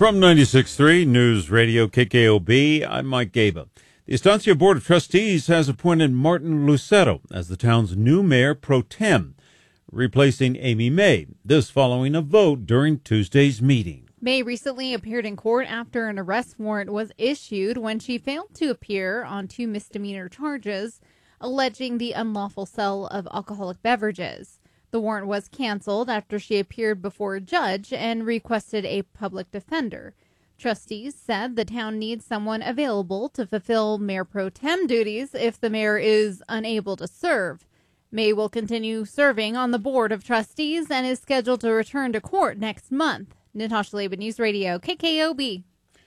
From 96.3 News Radio KKOB, I'm Mike Gaba. The Estancia Board of Trustees has appointed Martin Lucero as the town's new mayor pro tem, replacing Amy May. This following a vote during Tuesday's meeting. May recently appeared in court after an arrest warrant was issued when she failed to appear on 2 misdemeanor charges alleging the unlawful sale of alcoholic beverages. The warrant was canceled after she appeared before a judge and requested a public defender. Trustees said the town needs someone available to fulfill mayor pro tem duties if the mayor is unable to serve. May will continue serving on the board of trustees and is scheduled to return to court next month. Natasha Laban, News Radio, KKOB.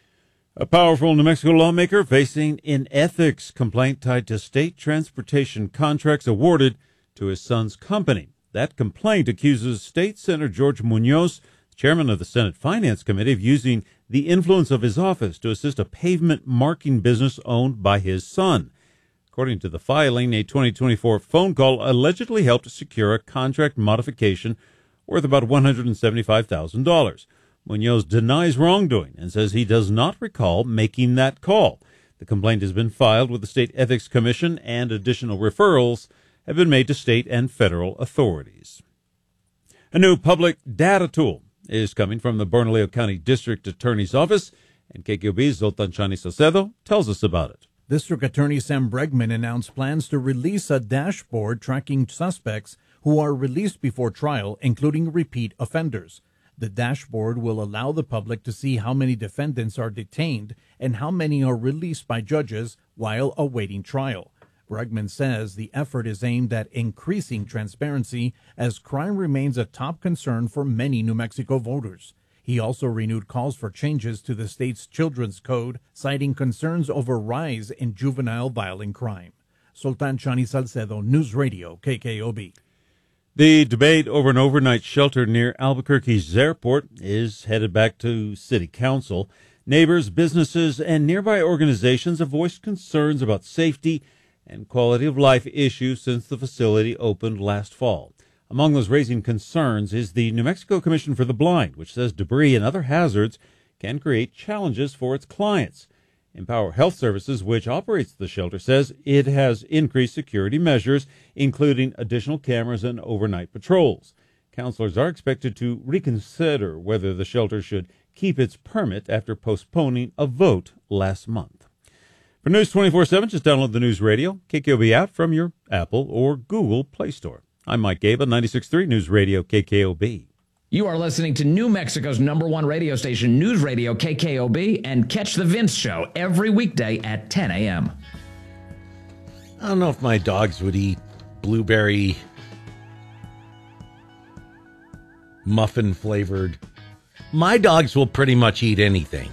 A powerful New Mexico lawmaker facing an ethics complaint tied to state transportation contracts awarded to his son's company. That complaint accuses State Senator George Munoz, chairman of the Senate Finance Committee, of using the influence of his office to assist a pavement marking business owned by his son. According to the filing, a 2024 phone call allegedly helped secure a contract modification worth about $175,000. Munoz denies wrongdoing and says he does not recall making that call. The complaint has been filed with the State Ethics Commission, and additional referrals have been made to state and federal authorities. A new public data tool is coming from the Bernalillo County District Attorney's Office, and KKOB's Zoltan Chani Salcedo tells us about it. District Attorney Sam Bregman announced plans to release a dashboard tracking suspects who are released before trial, including repeat offenders. The dashboard will allow the public to see how many defendants are detained and how many are released by judges while awaiting trial. Bregman says the effort is aimed at increasing transparency as crime remains a top concern for many New Mexico voters. He also renewed calls for changes to the state's children's code, citing concerns over rise in juvenile violent crime. Sultan Chani Salcedo, News Radio, KKOB. The debate over an overnight shelter near Albuquerque's airport is headed back to City Council. Neighbors, businesses, and nearby organizations have voiced concerns about safety and quality of life issues since the facility opened last fall. Among those raising concerns is the New Mexico Commission for the Blind, which says debris and other hazards can create challenges for its clients. Empower Health Services, which operates the shelter, says it has increased security measures, including additional cameras and overnight patrols. Counselors are expected to reconsider whether the shelter should keep its permit after postponing a vote last month. For News 24/7, just download the News Radio KKOB app from your Apple or Google Play Store. I'm Mike Gaba, 96.3 News Radio KKOB. You are listening to New Mexico's #1 radio station, News Radio KKOB, and catch The Vince Show every weekday at 10 a.m. I don't know if my dogs would eat blueberry muffin flavored. My dogs will pretty much eat anything.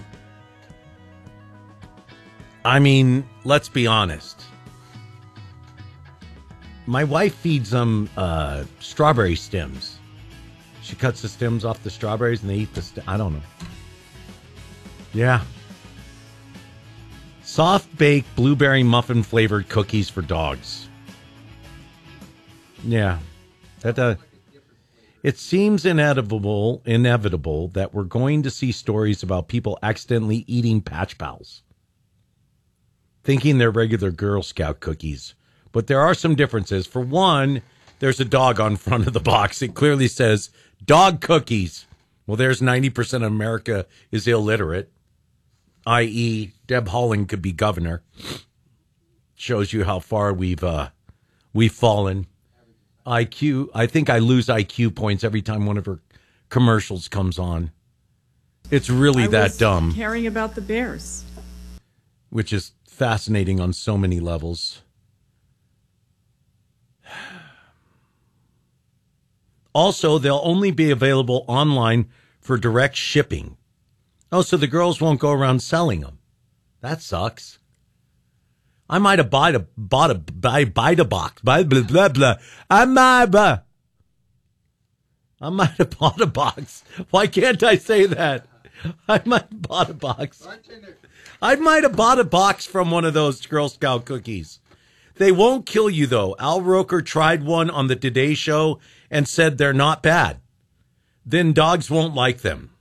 I mean, let's be honest. My wife feeds them strawberry stems. She cuts the stems off the strawberries and they eat the I don't know. Yeah. Soft baked blueberry muffin flavored cookies for dogs. Yeah. It seems inevitable that we're going to see stories about people accidentally eating Patch Pals, thinking they're regular Girl Scout cookies. But there are some differences. For one, there's a dog on front of the box. It clearly says dog cookies. Well, there's 90% of America is illiterate, i.e. Deb Haaland could be governor. Shows you how far we've fallen. IQ, I think I lose IQ points every time one of her commercials comes on. It's really that dumb. Caring about the Bears. Which is fascinating on so many levels. Also, they'll only be available online for direct shipping. Oh, so the girls won't go around selling them. That sucks. I might have bought a box. Blah, blah, blah. I might have bought a box. Why can't I say that? I might have bought a box. I might have bought a box from one of those Girl Scout cookies. They won't kill you, though. Al Roker tried one on the Today Show and said they're not bad. Then dogs won't like them.